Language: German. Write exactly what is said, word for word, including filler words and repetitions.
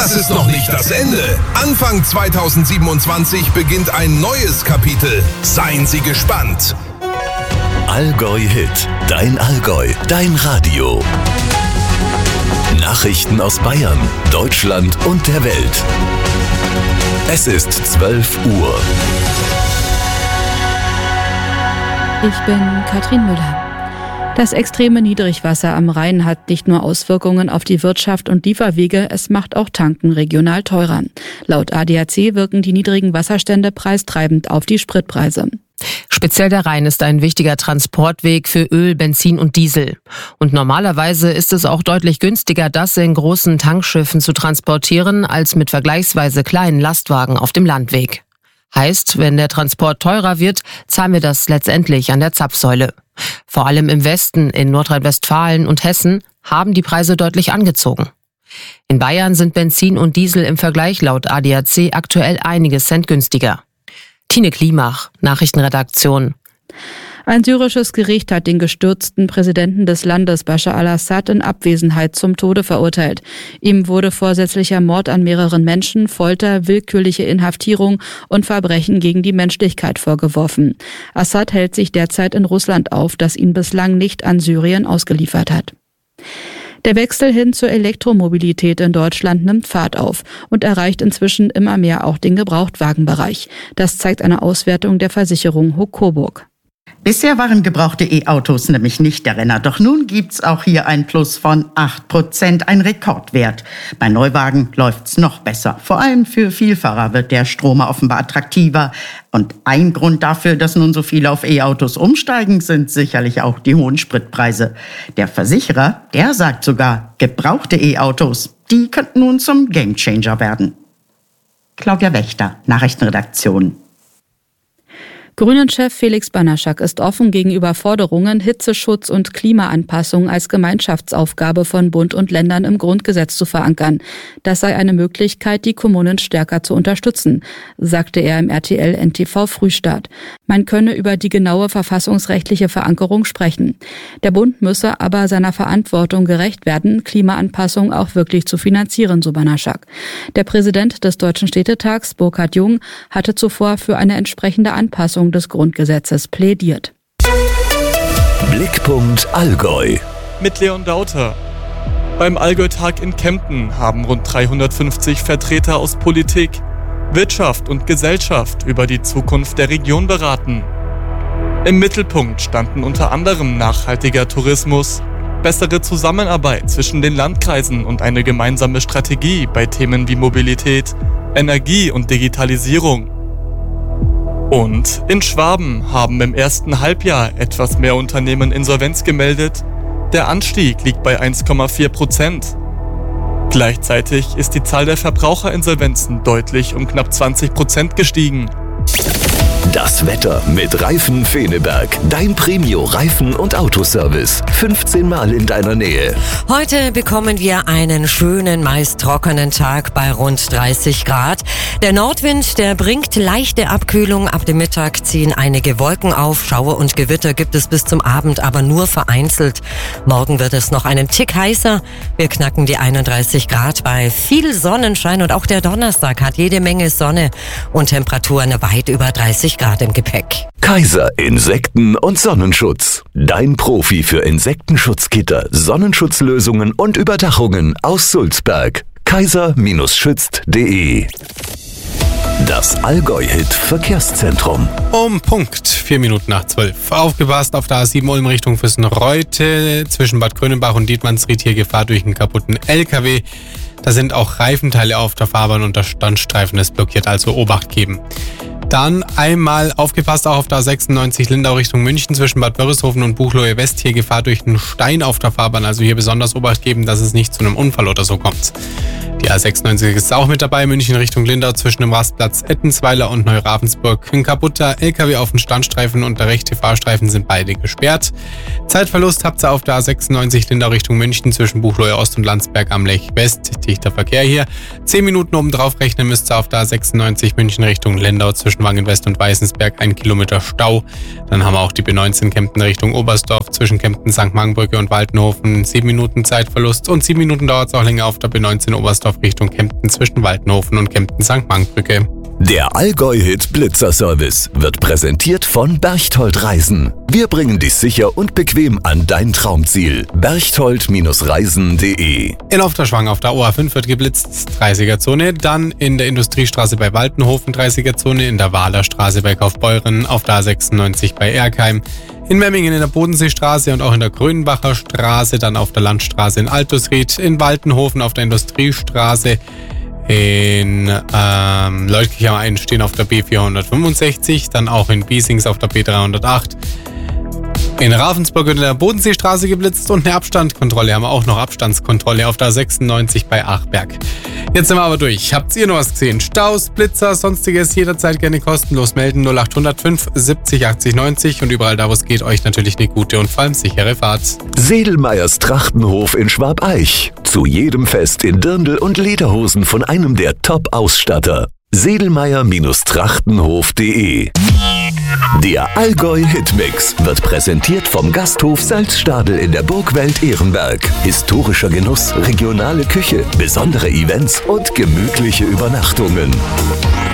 Das ist noch nicht das Ende. Anfang zweitausendsiebenundzwanzig beginnt ein neues Kapitel. Seien Sie gespannt. Allgäu Hit, dein Allgäu, dein Radio. Nachrichten aus Bayern, Deutschland und der Welt. Es ist zwölf Uhr. Ich bin Katrin Müller. Das extreme Niedrigwasser am Rhein hat nicht nur Auswirkungen auf die Wirtschaft und Lieferwege, es macht auch Tanken regional teurer. Laut A D A C wirken die niedrigen Wasserstände preistreibend auf die Spritpreise. Speziell der Rhein ist ein wichtiger Transportweg für Öl, Benzin und Diesel. Und normalerweise ist es auch deutlich günstiger, das in großen Tankschiffen zu transportieren, als mit vergleichsweise kleinen Lastwagen auf dem Landweg. Heißt, wenn der Transport teurer wird, zahlen wir das letztendlich an der Zapfsäule. Vor allem im Westen, in Nordrhein-Westfalen und Hessen, haben die Preise deutlich angezogen. In Bayern sind Benzin und Diesel im Vergleich laut A D A C aktuell einige Cent günstiger. Tine Klimach, Nachrichtenredaktion. Ein syrisches Gericht hat den gestürzten Präsidenten des Landes Bashar al-Assad in Abwesenheit zum Tode verurteilt. Ihm wurde vorsätzlicher Mord an mehreren Menschen, Folter, willkürliche Inhaftierung und Verbrechen gegen die Menschlichkeit vorgeworfen. Assad hält sich derzeit in Russland auf, das ihn bislang nicht an Syrien ausgeliefert hat. Der Wechsel hin zur Elektromobilität in Deutschland nimmt Fahrt auf und erreicht inzwischen immer mehr auch den Gebrauchtwagenbereich. Das zeigt eine Auswertung der Versicherung Huck Coburg. Bisher waren gebrauchte E-Autos nämlich nicht der Renner. Doch nun gibt's auch hier ein Plus von acht Prozent, ein Rekordwert. Bei Neuwagen läuft's noch besser. Vor allem für Vielfahrer wird der Stromer offenbar attraktiver. Und ein Grund dafür, dass nun so viele auf E-Autos umsteigen, sind sicherlich auch die hohen Spritpreise. Der Versicherer, der sagt sogar, gebrauchte E-Autos, die könnten nun zum Gamechanger werden. Claudia Wächter, Nachrichtenredaktion. Grünen-Chef Felix Banaschak ist offen gegenüber Forderungen, Hitzeschutz und Klimaanpassung als Gemeinschaftsaufgabe von Bund und Ländern im Grundgesetz zu verankern. Das sei eine Möglichkeit, die Kommunen stärker zu unterstützen, sagte er im R T L N T V Frühstart. Man könne über die genaue verfassungsrechtliche Verankerung sprechen. Der Bund müsse aber seiner Verantwortung gerecht werden, Klimaanpassung auch wirklich zu finanzieren, so Banaschak. Der Präsident des Deutschen Städtetags, Burkhard Jung, hatte zuvor für eine entsprechende Anpassung des Grundgesetzes plädiert. Blickpunkt Allgäu. Mit Leon Dauter. Beim Allgäu-Tag in Kempten haben rund dreihundertfünfzig Vertreter aus Politik, Wirtschaft und Gesellschaft über die Zukunft der Region beraten. Im Mittelpunkt standen unter anderem nachhaltiger Tourismus, bessere Zusammenarbeit zwischen den Landkreisen und eine gemeinsame Strategie bei Themen wie Mobilität, Energie und Digitalisierung. Und in Schwaben haben im ersten Halbjahr etwas mehr Unternehmen Insolvenz gemeldet. Der Anstieg liegt bei eins Komma vier Prozent. Gleichzeitig ist die Zahl der Verbraucherinsolvenzen deutlich um knapp zwanzig Prozent gestiegen. Das Wetter mit Reifen Feneberg. Dein Premio-Reifen- und Autoservice. fünfzehn Mal in deiner Nähe. Heute bekommen wir einen schönen, meist trockenen Tag bei rund dreißig Grad. Der Nordwind, der bringt leichte Abkühlung. Ab dem Mittag ziehen einige Wolken auf. Schauer und Gewitter gibt es bis zum Abend, aber nur vereinzelt. Morgen wird es noch einen Tick heißer. Wir knacken die einunddreißig Grad bei viel Sonnenschein. Und auch der Donnerstag hat jede Menge Sonne und Temperaturen weit über dreißig Grad im Gepäck. Kaiser Insekten- und Sonnenschutz. Dein Profi für Insektenschutzgitter, Sonnenschutzlösungen und Überdachungen aus Sulzberg. kaiser schützt punkt de. Das Allgäu-Hit Verkehrszentrum. Um Punkt vier Minuten nach zwölf. Aufgepasst auf der A sieben Ulm Richtung Füssen-Reute. Zwischen Bad Grönenbach und Dietmannsried hier Gefahr durch einen kaputten L K W. Da sind auch Reifenteile auf der Fahrbahn und der Standstreifen ist blockiert, also Obacht geben. Dann einmal aufgepasst auch auf der A sechsundneunzig Lindau Richtung München zwischen Bad Wörishofen und Buchloe West. Hier Gefahr durch einen Stein auf der Fahrbahn, also hier besonders Obacht geben, dass es nicht zu einem Unfall oder so kommt. Die A sechsundneunzig ist auch mit dabei, München Richtung Lindau zwischen dem Rastplatz Ettensweiler und Neuravensburg. Ein kaputter L K W auf dem Standstreifen und der rechte Fahrstreifen sind beide gesperrt. Zeitverlust habt ihr auf der A sechsundneunzig Lindau Richtung München zwischen Buchloe Ost und Landsberg am Lech West. Dichter Verkehr hier. Zehn Minuten oben drauf rechnen müsst ihr auf der A sechsundneunzig München Richtung Lindau zwischen Wangen West und Weißensberg ein Kilometer Stau. Dann haben wir auch die B neunzehn Kempten Richtung Oberstdorf zwischen Kempten, Sankt Markenbrücke und Waldenhofen. Sieben Minuten Zeitverlust und sieben Minuten dauert es auch länger auf der B neunzehn Oberstdorf auf Richtung Kempten zwischen Waldenhofen und Kempten-Sankt-Mark-Brücke. Der Allgäu-Hit Blitzer-Service wird präsentiert von Berchtold Reisen. Wir bringen dich sicher und bequem an dein Traumziel. berchtold Reisen punkt de. In Ofterschwang auf der O A fünf wird geblitzt, dreißiger-Zone. Dann in der Industriestraße bei Waldenhofen, dreißiger-Zone. In der Wahlerstraße bei Kaufbeuren, auf der A sechsundneunzig bei Erkheim. In Memmingen in der Bodenseestraße und auch in der Grönbacher Straße. Dann auf der Landstraße in Altusried. In Waldenhofen auf der Industriestraße. In ähm, Leutkirch am Main stehen auf der B vierhundertfünfundsechzig, dann auch in Biesings auf der B dreihundertacht. In Ravensburg wird in der Bodenseestraße geblitzt und eine Abstandskontrolle haben wir auch noch. Abstandskontrolle auf der sechsundneunzig bei Achberg. Jetzt sind wir aber durch. Habt ihr noch was gesehen? Staus, Blitzer, sonstiges jederzeit gerne kostenlos melden. null acht null null fünf siebzig achtzig neunzig und überall da, wo es geht, euch natürlich eine gute und vor allem sichere Fahrt. Sedelmeyers Trachtenhof in Schwabeich. Zu jedem Fest in Dirndl und Lederhosen von einem der Top-Ausstatter. sedelmeyer Trachtenhof punkt de. Der Allgäu-Hitmix wird präsentiert vom Gasthof Salzstadel in der Burgwelt Ehrenberg. Historischer Genuss, regionale Küche, besondere Events und gemütliche Übernachtungen.